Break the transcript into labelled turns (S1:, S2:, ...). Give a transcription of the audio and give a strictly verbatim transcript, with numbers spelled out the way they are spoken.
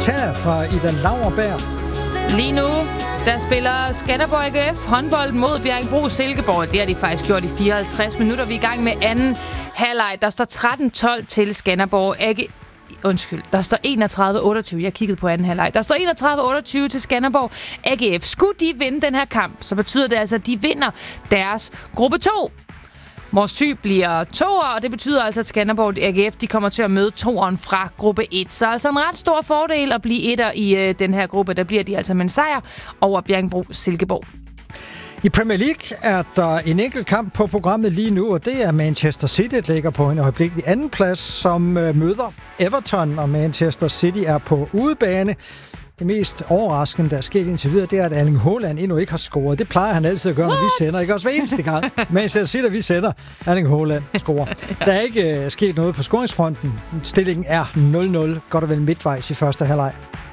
S1: kommentar fra Ida Lauerberg.
S2: Lige nu, der spiller Skanderborg A G F håndbold mod Bjerringbro Silkeborg. Det har de faktisk gjort i fireoghalvtreds minutter. Vi er i gang med anden halvleg. Der står tretten tolv til Skanderborg A G F. Undskyld, der står enogtredive otteogtyve. Jeg kiggede på anden halvleg. Der står enogtredive otteogtyve til Skanderborg A G F. Skulle de vinde den her kamp, så betyder det altså, at de vinder deres gruppe to. Vores typ bliver toer, og det betyder altså, at Skanderborg A G F de kommer til at møde toeren fra gruppe et. Så altså en ret stor fordel at blive etter i øh, den her gruppe. Der bliver de altså med en sejr over Bjerringbro Silkeborg.
S1: I Premier League er der en enkelt kamp på programmet lige nu, og det er Manchester City, der ligger på en øjeblikkelig anden plads, som øh, møder Everton, og Manchester City er på udebane. Det mest overraskende, der er sket indtil videre, det er, at Erling Haaland endnu ikke har scoret. Det plejer han altid at gøre, What? når vi sender. Ikke også hver eneste gang. Manchester City, vi sender, Erling Haaland scorer. Der er ikke øh, sket noget på scoringsfronten. Stillingen er nul nul, godt og vel midtvejs i første halvleg.